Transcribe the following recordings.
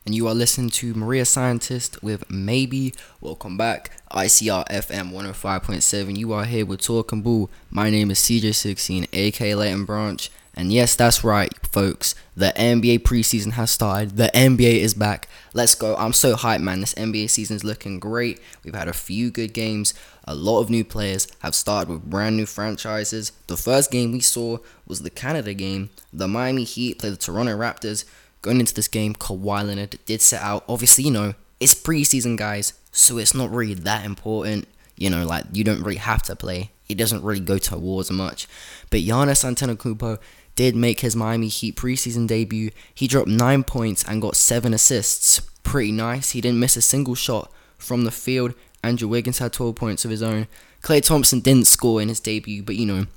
and you are listening to Maria Scientist with Maybe. Welcome back, ICR FM 105.7. You are here with Talking Bull. My name is CJ16, aka Leighton Branch, and yes, that's right, folks. The NBA preseason has started. The NBA is back. Let's go. I'm so hyped, man. This NBA season is looking great. We've had a few good games. A lot of new players have started with brand new franchises. The first game we saw was the Canada game. The Miami Heat played the Toronto Raptors. Going into this game, Kawhi Leonard did set out. Obviously, it's preseason, guys, so it's not really that important. You don't really have to play. It doesn't really go towards much. But Giannis Antetokounmpo did make his Miami Heat preseason debut. He dropped 9 points and got 7 assists. Pretty nice. He didn't miss a single shot from the field. Andrew Wiggins had 12 points of his own. Klay Thompson didn't score in his debut, but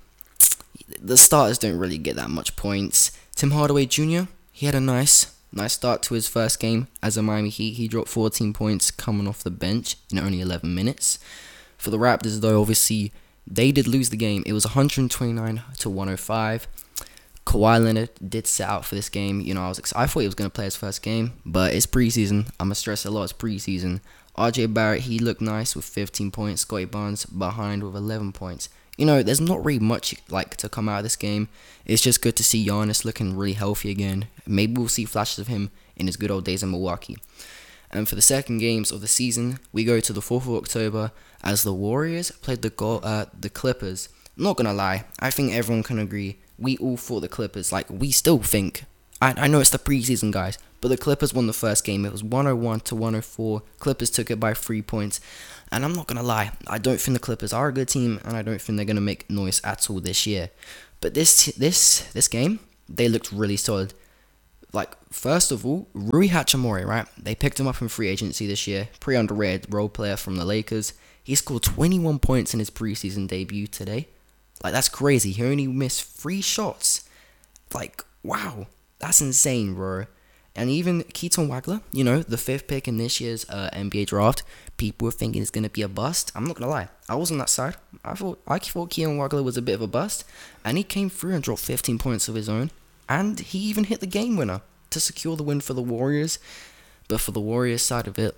the starters don't really get that much points. Tim Hardaway Jr., he had a nice start to his first game as a Miami Heat. He dropped 14 points coming off the bench in only 11 minutes. For the Raptors, though, obviously, they did lose the game. It was 129 to 105. Kawhi Leonard did set out for this game. I thought he was going to play his first game, but it's preseason. I'm going to stress a lot, it's preseason. RJ Barrett, he looked nice with 15 points. Scottie Barnes behind with 11 points. There's not really much to come out of this game. It's just good to see Giannis looking really healthy again. Maybe we'll see flashes of him in his good old days in Milwaukee. And for the second games of the season, we go to the 4th of October as the Warriors played the Clippers. I'm not gonna lie, I think everyone can agree. We all thought the Clippers, we still think. I know it's the preseason, guys, but the Clippers won the first game. It was 101 to 104. Clippers took it by 3 points. And I'm not going to lie, I don't think the Clippers are a good team, and I don't think they're going to make noise at all this year. But this game, they looked really solid. First of all, Rui Hachimura, right? They picked him up in free agency this year. Pretty underrated role player from the Lakers. He scored 21 points in his preseason debut today. That's crazy. He only missed 3 shots. Wow. That's insane, bro. And even Keaton Wagler, the 5th pick in this year's NBA draft, people were thinking it's going to be a bust. I'm not going to lie. I was on that side. I thought Keaton Wagler was a bit of a bust. And he came through and dropped 15 points of his own. And he even hit the game winner to secure the win for the Warriors. But for the Warriors side of it,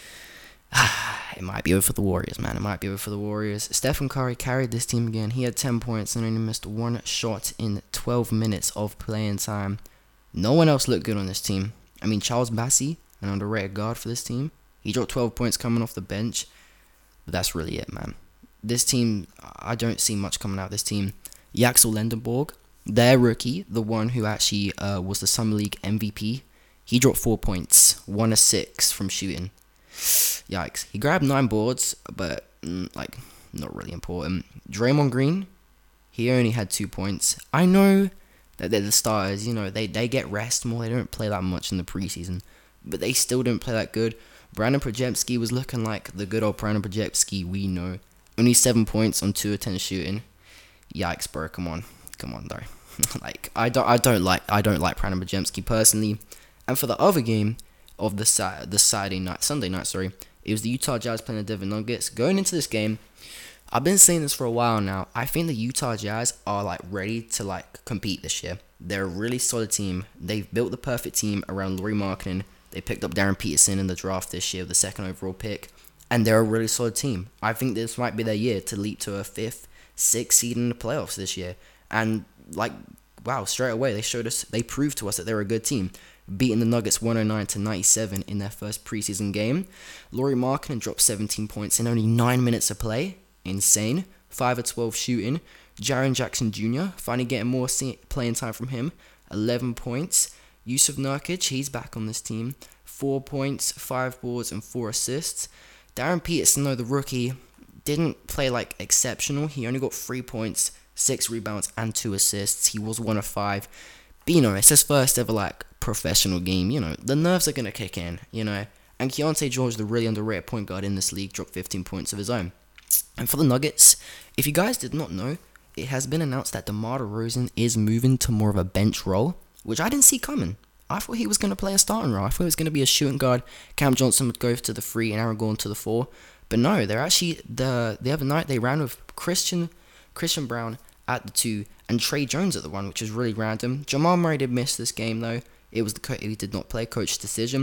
it might be over for the Warriors, man. It might be over for the Warriors. Stephen Curry carried this team again. He had 10 points and only missed 1 shot in 12 minutes of playing time. No one else looked good on this team. Charles Bassey, an underrated guard for this team, he dropped 12 points coming off the bench. But that's really it, man. This team, I don't see much coming out of this team. Yaxel Lendenborg, their rookie, the one who actually was the Summer League MVP, he dropped 4 points, 1 of 6 from shooting. Yikes. He grabbed 9 boards, but, not really important. Draymond Green, he only had 2 points. I know that they're the starters, they get rest more. They don't play that much in the preseason, but they still don't play that good. Brandon Projepski was looking like the good old Brandon Projepski we know. Only 7 points on 2 of 10 shooting. Yikes, bro. Come on, though. I don't like Brandon Projepski personally. And for the other game of the Sunday night, it was the Utah Jazz playing the Denver Nuggets. Going into this game, I've been saying this for a while now. I think the Utah Jazz are ready to compete this year. They're a really solid team. They've built the perfect team around Lauri Markkanen. They picked up Darren Peterson in the draft this year, the 2nd overall pick, and they're a really solid team. I think this might be their year to leap to a 5th, 6th seed in the playoffs this year. And wow, straight away they proved to us that they're a good team, beating the Nuggets 109 to 97 in their first preseason game. Lauri Markkanen dropped 17 points in only 9 minutes of play. Insane. 5 of 12 shooting. Jaren Jackson Jr. finally getting more playing time from him. 11 points. Yusuf Nurkic, he's back on this team. 4 points, 5 boards, and 4 assists. Darren Peterson, though, the rookie, didn't play exceptional. He only got 3 points, 6 rebounds, and 2 assists. He was 1 of 5. But it's his first ever professional game. The nerves are gonna kick in. And Keontae George, the really underrated point guard in this league, dropped 15 points of his own. And for the Nuggets, if you guys did not know, it has been announced that DeMar DeRozan is moving to more of a bench role, which I didn't see coming. I thought he was going to play a starting role. I thought he was going to be a shooting guard. Cam Johnson would go to the 3 and Aaron Gordon to the 4. But no, they're actually, the other night they ran with Christian Brown at the 2 and Trey Jones at the 1, which is really random. Jamal Murray did miss this game though. It was he did not play, coach's decision.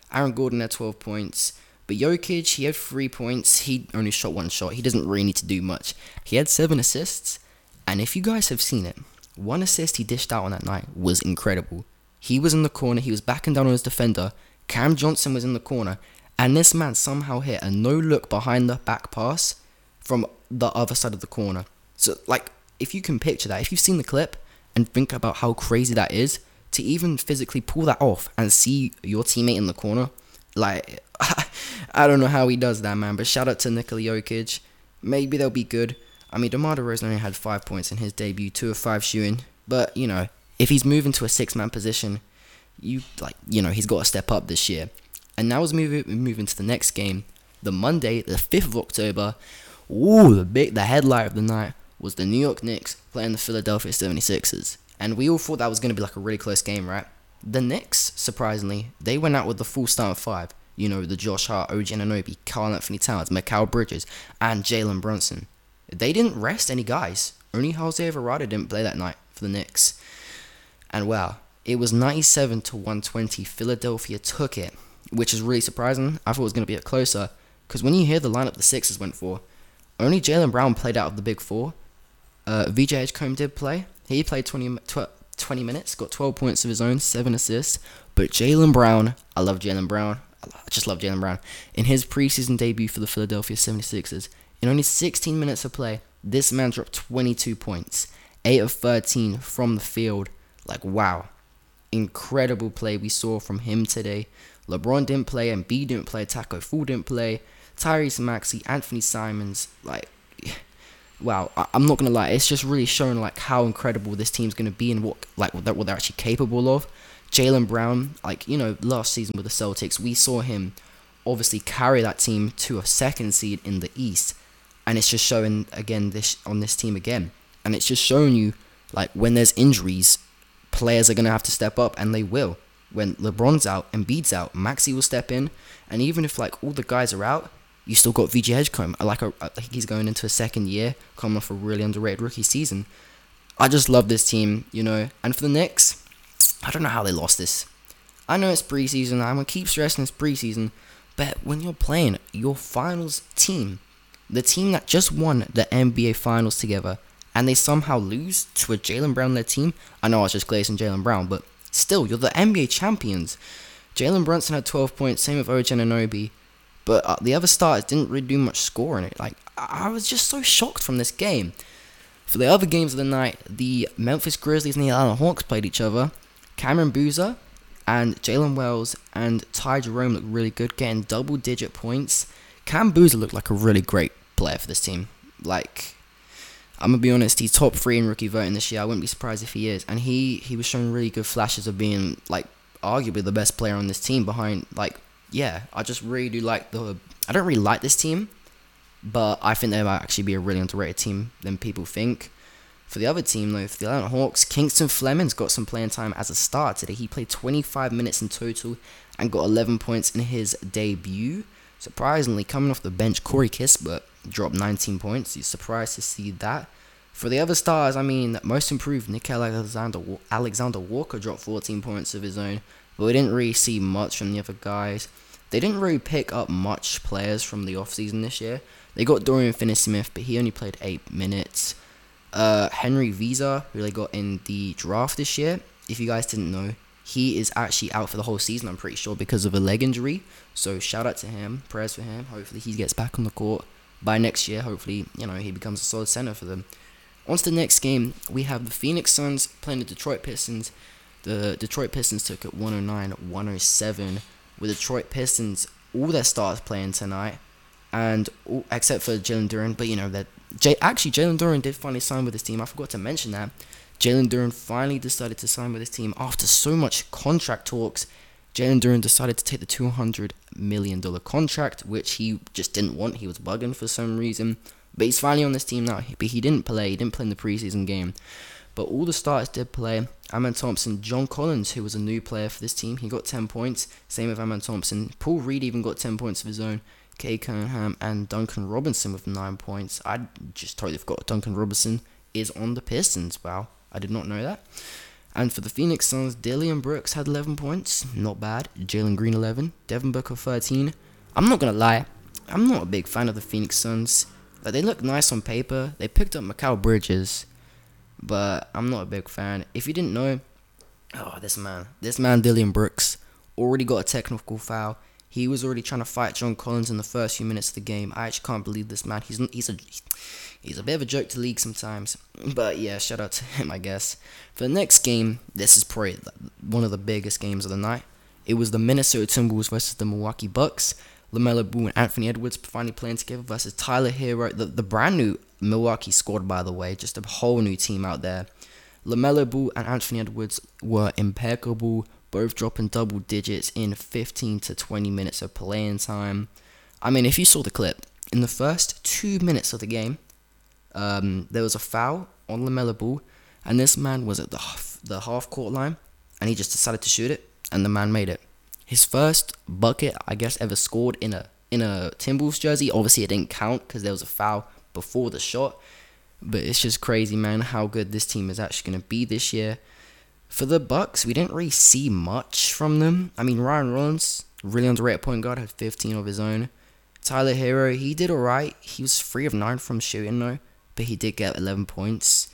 Aaron Gordon had 12 points. But Jokic, he had 3 points. He only shot one shot. He doesn't really need to do much. He had 7 assists. And if you guys have seen it, one assist he dished out on that night was incredible. He was in the corner. He was backing down on his defender. Cam Johnson was in the corner. And this man somehow hit a no-look behind the back pass from the other side of the corner. So, like, if you can picture that, if you've seen the clip and think about how crazy that is, to even physically pull that off and see your teammate in the corner, like, I don't know how he does that, man. But shout out to Nikola Jokic. Maybe they'll be good. I mean, DeMar DeRozan only had 5 points in his debut, 2 of 5 shooting. But, you know, if he's moving to a 6-man position, he's got to step up this year. And now as we move into the next game, the Monday, the 5th of October. Ooh, the headlight of the night was the New York Knicks playing the Philadelphia 76ers. And we all thought that was going to be like a really close game, right? The Knicks, surprisingly, they went out with the full starting 5. You know, the Josh Hart, OG Anunoby, Karl-Anthony Towns, Mikal Bridges, and Jalen Brunson. They didn't rest any guys. Only Jose Alvarado didn't play that night for the Knicks. And wow, it was 97-120. Philadelphia took it, which is really surprising. I thought it was going to be a closer, because when you hear the lineup the Sixers went for, only Jaylen Brown played out of the big 4. VJ Edgecombe did play. He played 20 minutes, got 12 points of his own, 7 assists. But Jaylen Brown, I love Jaylen Brown. I just love Jaylen Brown. In his preseason debut for the Philadelphia 76ers, in only 16 minutes of play, this man dropped 22 points, 8 of 13 from the field. Like, wow. Incredible play we saw from him today. LeBron didn't play, Embiid didn't play, Taco Fall didn't play, Tyrese Maxey, Anthony Simons, like, wow, I'm not going to lie, it's just really showing, like, how incredible this team's going to be and what they're actually capable of. Jaylen Brown, like, you know, last season with the Celtics, we saw him obviously carry that team to a 2nd seed in the East, and it's just showing, again, on this team again, and it's just showing you, like, when there's injuries, players are going to have to step up, and they will. When LeBron's out, Embiid's out, Maxey will step in, and even if, like, all the guys are out, you still got VJ Edgecombe. I think he's going into a 2nd year, coming off a really underrated rookie season. I just love this team, you know. And for the Knicks, I don't know how they lost this. I know it's preseason. I'm going to keep stressing it's preseason. But when you're playing your finals team, the team that just won the NBA Finals together, and they somehow lose to a Jaylen Brown-led team, I know I was just glazing Jaylen Brown, but still, you're the NBA champions. Jalen Brunson had 12 points, same with OG Anunoby. But the other starters didn't really do much scoring it. Like, I was just so shocked from this game. For the other games of the night, the Memphis Grizzlies and the Atlanta Hawks played each other. Cameron Boozer and Jalen Wells and Ty Jerome looked really good, getting double-digit points. Cam Boozer looked like a really great player for this team. Like, I'm going to be honest, he's top 3 in rookie voting this year. I wouldn't be surprised if he is. And he was showing really good flashes of being, like, arguably the best player on this team behind, like, yeah, I just really do like I don't really like this team, but I think they might actually be a really underrated team than people think. For the other team, though, for the Atlanta Hawks, Kingston Fleming's got some playing time as a starter today. He played 25 minutes in total and got 11 points in his debut. Surprisingly, coming off the bench, Corey Kispert dropped 19 points. You're surprised to see that. For the other stars, I mean, most improved, Nickeil Alexander Walker dropped 14 points of his own, but we didn't really see much from the other guys. They didn't really pick up much players from the offseason this year. They got Dorian Finney-Smith, but he only played 8 minutes. Henry Visa, who they got in the draft this year, if you guys didn't know, he is actually out for the whole season, I'm pretty sure, because of a leg injury. So shout out to him, prayers for him. Hopefully he gets back on the court by next year. Hopefully, you know, he becomes a solid center for them. On to the next game, we have the Phoenix Suns playing the Detroit Pistons. The Detroit Pistons took it 109-107, with Detroit Pistons, all their stars playing tonight, and except for Jalen Duren, but you know that Jalen Duren did finally sign with his team. I forgot to mention that. Jalen Duren finally decided to sign with his team after so much contract talks. Jalen Duren decided to take the $200 million contract, which he just didn't want. He was bugging for some reason. But he's finally on this team now. But he didn't play. He didn't play in the preseason game. But all the starters did play. Amen Thompson, John Collins, who was a new player for this team, he got 10 points. Same with Amen Thompson. Paul Reed even got 10 points of his own. Kay Cunningham and Duncan Robinson with 9 points. I just totally forgot Duncan Robinson is on the Pistons. Wow, I did not know that. And for the Phoenix Suns, Dillon Brooks had 11 points, not bad. Jalen Green 11, Devin Booker 13. I'm not gonna lie, I'm not a big fan of the Phoenix Suns. Like, they look nice on paper. They picked up Mikal Bridges, but I'm not a big fan. If you didn't know, this man Dillon Brooks already got a technical foul. He was already trying to fight John Collins in the first few minutes of the game. I actually can't believe this man. He's a bit of a joke to league sometimes. But yeah, shout out to him, I guess. For the next game, this is probably one of the biggest games of the night. It was the Minnesota Timberwolves versus the Milwaukee Bucks. LaMelo Ball and Anthony Edwards finally playing together versus Tyler Hero, the brand new Milwaukee squad, by the way. Just a whole new team out there. LaMelo Ball and Anthony Edwards were impeccable, both dropping double digits in 15 to 20 minutes of playing time. I mean, if you saw the clip, in the first 2 minutes of the game, there was a foul on LaMelo Ball, and this man was at the half-court line, and he just decided to shoot it, and the man made it. His first bucket, I guess, ever scored in a Timberwolves jersey. Obviously, it didn't count because there was a foul before the shot. But it's just crazy, man, how good this team is actually going to be this year. For the Bucks, we didn't really see much from them. I mean, Ryan Rollins, really underrated point guard, had 15 of his own. Tyler Hero, he did alright. He was 3 of 9 from shooting, though. But he did get 11 points.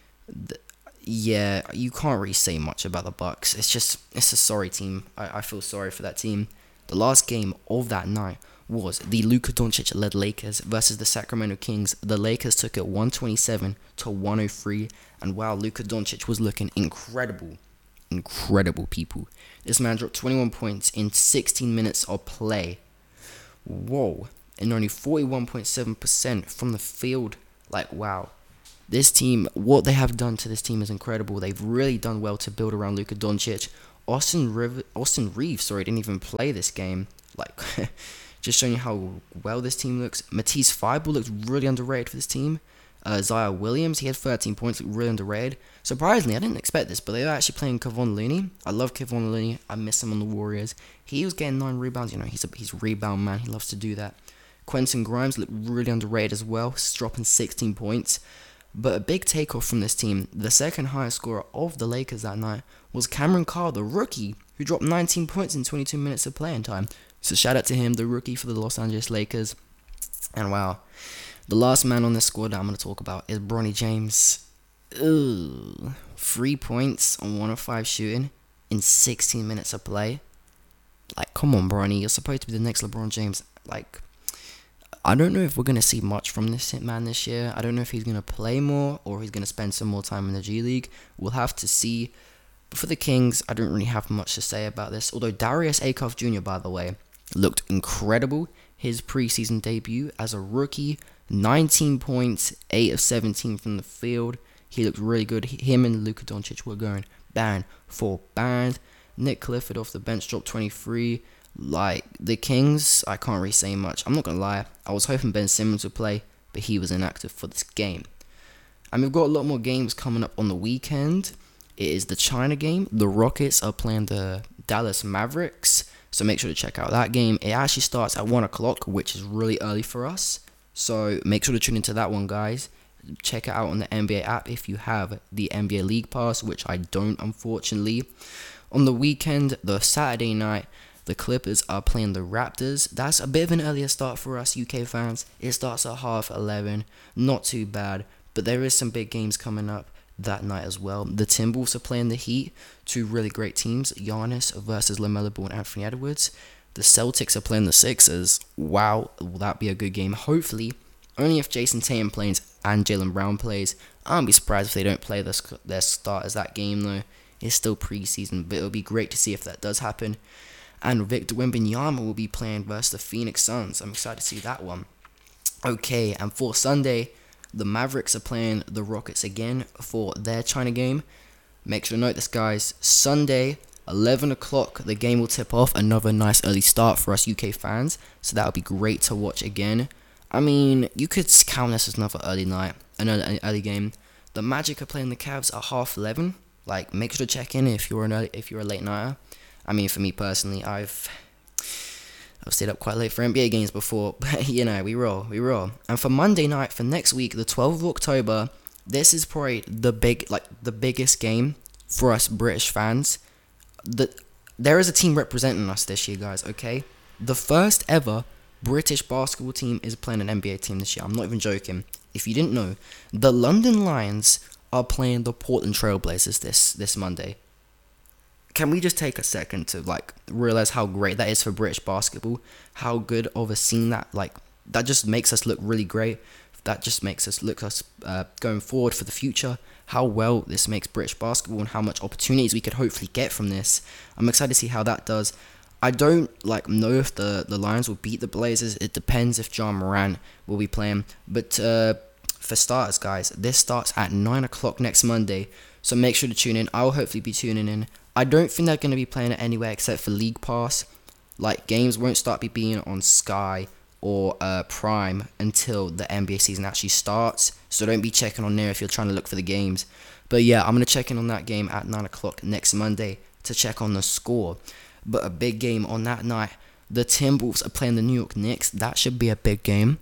Yeah, you can't really say much about the Bucks. It's a sorry team. I feel sorry for that team. The last game of that night was the Luka Doncic-led Lakers versus the Sacramento Kings. The Lakers took it 127 to 103, and wow, Luka Doncic was looking incredible, people. This man dropped 21 points in 16 minutes of play. Whoa, and only 41.7% from the field. Like, wow. This team, what they have done to this team is incredible. They've really done well to build around Luka Doncic. Austin Reeves, didn't even play this game. Like, just showing you how well this team looks. Matisse Thybulle looks really underrated for this team. Zaya Williams, he had 13 points, looked really underrated. Surprisingly, I didn't expect this, but they were actually playing Kevon Looney. I love Kevon Looney. I miss him on the Warriors. He was getting 9 rebounds. You know, he's a rebound man. He loves to do that. Quentin Grimes looked really underrated as well, dropping 16 points. But a big takeoff from this team, the second highest scorer of the Lakers that night was Cameron Carr, the rookie, who dropped 19 points in 22 minutes of playing time. So shout out to him, the rookie for the Los Angeles Lakers. And wow, the last man on this squad that I'm going to talk about is Bronny James. 3 points on 1 of 5 shooting in 16 minutes of play. Like, come on, Bronny, you're supposed to be the next LeBron James. Like, I don't know if we're going to see much from this man this year. I don't know if he's going to play more or he's going to spend some more time in the G League. We'll have to see. But for the Kings, I don't really have much to say about this. Although Darius Acuff Jr., by the way, looked incredible. His preseason debut as a rookie, 19 points, 8 of 17 from the field. He looked really good. Him and Luka Doncic were going band for band. Nick Clifford off the bench dropped 23. Like, the Kings, I can't really say much. I'm not going to lie. I was hoping Ben Simmons would play, but he was inactive for this game. And we've got a lot more games coming up on the weekend. It is the China game. The Rockets are playing the Dallas Mavericks, so make sure to check out that game. It actually starts at 1 o'clock, which is really early for us. So make sure to tune into that one, guys. Check it out on the NBA app if you have the NBA League Pass, which I don't, unfortunately. On the weekend, the Saturday night, the Clippers are playing the Raptors. That's a bit of an earlier start for us UK fans. It starts at 11:30. Not too bad. But there is some big games coming up that night as well. The Timberwolves are playing the Heat. 2 really great teams. Giannis versus LaMelo Ball and Anthony Edwards. The Celtics are playing the Sixers. Wow, will that be a good game? Hopefully. Only if Jason Tatum plays and Jaylen Brown plays. I won't be surprised if they don't play their starters that game, though. It's still preseason, but it'll be great to see if that does happen. And Victor Wembanyama will be playing versus the Phoenix Suns. I'm excited to see that one. Okay, and for Sunday, the Mavericks are playing the Rockets again for their China game. Make sure to note this, guys. Sunday, 11 o'clock, the game will tip off. Another nice early start for us UK fans. So that would be great to watch again. I mean, you could count this as another early night, another early game. The Magic are playing the Cavs at 11:30. Like, make sure to check in if you're a late nighter. I mean, for me personally, I've stayed up quite late for NBA games before, but you know, we roll. And for Monday night, for next week, the 12th of October, this is probably the biggest game for us British fans, that there is a team representing us this year, guys. Okay, the first ever British basketball team is playing an NBA team this year. I'm not even joking. If you didn't know, the London Lions are playing the Portland Trailblazers this Monday. Can we just take a second to realize how great that is for British basketball? How good of a scene that just makes us look really great. That just makes us look going forward for the future. How well this makes British basketball and how much opportunities we could hopefully get from this. I'm excited to see how that does. I don't know if the Lions will beat the Blazers. It depends if John Moran will be playing. But for starters, guys, this starts at 9 o'clock next Monday. So make sure to tune in. I'll hopefully be tuning in. I don't think they're going to be playing it anywhere except for League Pass. Games won't start being on Sky or Prime until the NBA season actually starts. So don't be checking on there if you're trying to look for the games. But yeah, I'm going to check in on that game at 9 o'clock next Monday to check on the score. But a big game on that night. The Timberwolves are playing the New York Knicks. That should be a big game.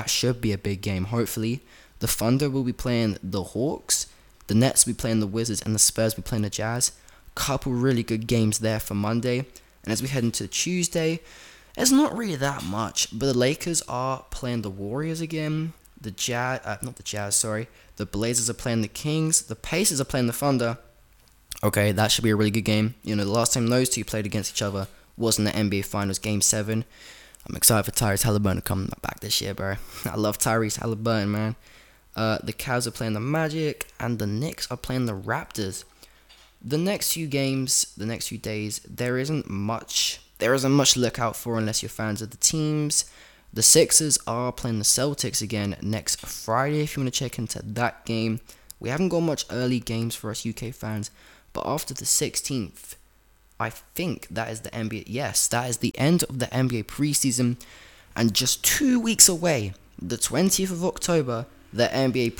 Hopefully. The Thunder will be playing the Hawks. The Nets will be playing the Wizards. And the Spurs will be playing the Jazz. Couple really good games there for Monday. And as we head into Tuesday, it's not really that much. But the Lakers are playing the Warriors again. The Blazers are playing the Kings. The Pacers are playing the Thunder. Okay, that should be a really good game. The last time those two played against each other was in the NBA Finals, Game 7. I'm excited for Tyrese Halliburton to come back this year, bro. I love Tyrese Halliburton, man. The Cavs are playing the Magic, and the Knicks are playing the Raptors. The next few games, the next few days, there isn't much to look out for unless you're fans of the teams. The Sixers are playing the Celtics again next Friday if you want to check into that game. We haven't got much early games for us UK fans. But after the 16th, I think that is the NBA. Yes, that is the end of the NBA preseason. And just 2 weeks away, the 20th of October, the NBA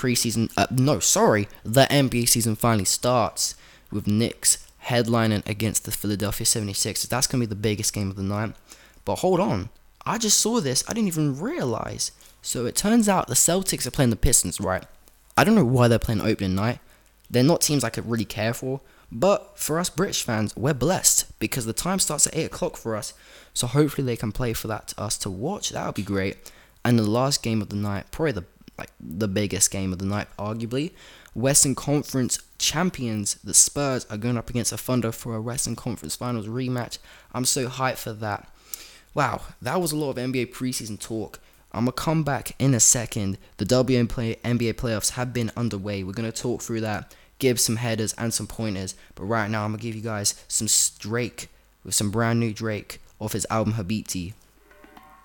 season finally starts with Knicks headlining against the Philadelphia 76ers. That's going to be the biggest game of the night. But hold on. I just saw this. I didn't even realize. So it turns out the Celtics are playing the Pistons, right? I don't know why they're playing opening night. They're not teams I could really care for. But for us British fans, we're blessed because the time starts at 8 o'clock for us. So hopefully they can play for that to us to watch. That would be great. And the last game of the night, probably the biggest game of the night, arguably. Western Conference champions, the Spurs, are going up against the Thunder for a Western Conference Finals rematch. I'm so hyped for that. Wow, that was a lot of NBA preseason talk. I'm going to come back in a second. The WNBA playoffs have been underway. We're going to talk through that, give some headers and some pointers. But right now, I'm going to give you guys some Drake, with some brand new Drake off his album Habibti.